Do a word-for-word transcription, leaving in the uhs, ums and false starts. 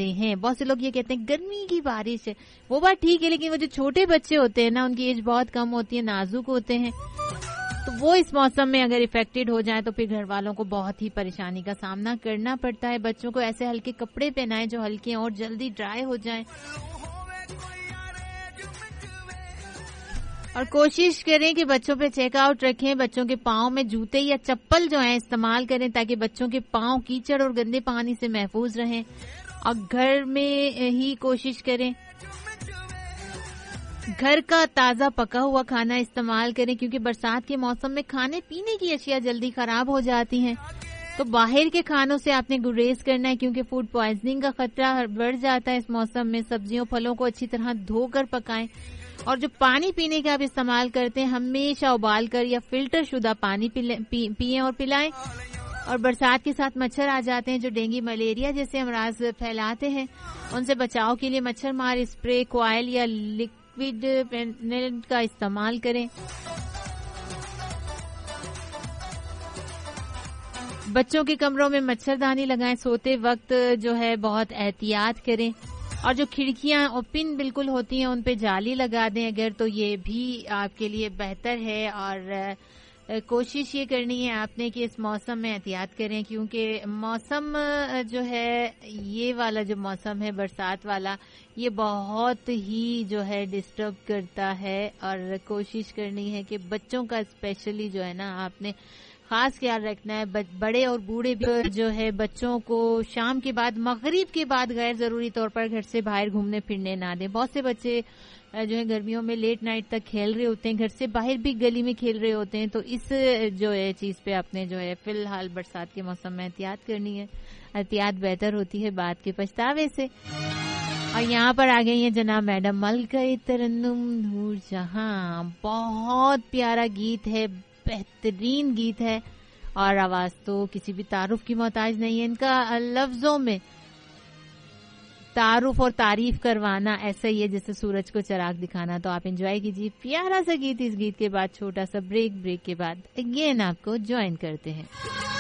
جاتے ہیں. بہت سے لوگ یہ کہتے ہیں گرمی کی بارش ہے, وہ بات ٹھیک ہے, لیکن وہ جو چھوٹے بچے ہوتے ہیں نا, ان کی ایج بہت کم ہوتی ہے, نازک ہوتے ہیں, تو وہ اس موسم میں اگر افیکٹڈ ہو جائیں تو پھر گھر والوں کو بہت ہی پریشانی کا سامنا کرنا پڑتا ہے. بچوں کو ایسے ہلکے کپڑے پہنائیں جو ہلکے اور جلدی ڈرائی ہو جائیں, اور کوشش کریں کہ بچوں پہ چیک آؤٹ رکھیں. بچوں کے پاؤں میں جوتے یا چپل جو ہیں استعمال کریں تاکہ بچوں کے پاؤں کیچڑ اور گندے پانی سے محفوظ رہیں, اور گھر میں ہی کوشش کریں گھر کا تازہ پکا ہوا کھانا استعمال کریں, کیونکہ برسات کے موسم میں کھانے پینے کی اشیاء جلدی خراب ہو جاتی ہیں. تو باہر کے کھانوں سے آپ نے گریز کرنا ہے, کیونکہ فوڈ پوائزننگ کا خطرہ بڑھ جاتا ہے اس موسم میں. سبزیوں پھلوں کو اچھی طرح دھو کر پکائیں, اور جو پانی پینے کا آپ استعمال کرتے ہیں ہمیشہ ابال کر یا فلٹر شدہ پانی پئیں اور پلائیں. اور برسات کے ساتھ مچھر آ جاتے ہیں جو ڈینگی ملیریا جیسے امراض پھیلاتے ہیں. ان سے بچاؤ کے لیے مچھر مار اسپرے, کوائل یا لکوڈ پینلنٹ کا استعمال کریں. بچوں کے کمروں میں مچھردانی لگائیں, سوتے وقت جو ہے بہت احتیاط کریں, اور جو کھڑکیاں اوپن بالکل ہوتی ہیں ان پہ جالی لگا دیں اگر, تو یہ بھی آپ کے لیے بہتر ہے. اور کوشش یہ کرنی ہے آپ نے کہ اس موسم میں احتیاط کریں, کیونکہ موسم جو ہے یہ والا جو موسم ہے برسات والا, یہ بہت ہی جو ہے ڈسٹرب کرتا ہے. اور کوشش کرنی ہے کہ بچوں کا اسپیشلی جو ہے نا آپ نے خاص خیال رکھنا ہے. بڑے اور بوڑھے بھی جو ہے بچوں کو شام کے بعد مغرب کے بعد غیر ضروری طور پر گھر سے باہر گھومنے پھرنے نہ دیں. بہت سے بچے جو ہے گرمیوں میں لیٹ نائٹ تک کھیل رہے ہوتے ہیں, گھر سے باہر بھی گلی میں کھیل رہے ہوتے ہیں, تو اس جو ہے چیز پہ آپ نے جو ہے فی الحال برسات کے موسم میں احتیاط کرنی ہے. احتیاط بہتر ہوتی ہے بعد کے پچھتاوے سے. اور یہاں پر آ گئی ہیں جناب میڈم ملکہ ترنم نور جہاں. بہت پیارا گیت ہے, بہترین گیت ہے, اور آواز تو کسی بھی تعارف کی محتاج نہیں ہے. ان کا لفظوں میں تعارف اور تعریف کروانا ایسا ہی ہے جیسے سورج کو چراغ دکھانا. تو آپ انجوائے کیجیے پیارا سا گیت. اس گیت کے بعد چھوٹا سا بریک, بریک کے بعد اگین آپ کو جوائن کرتے ہیں.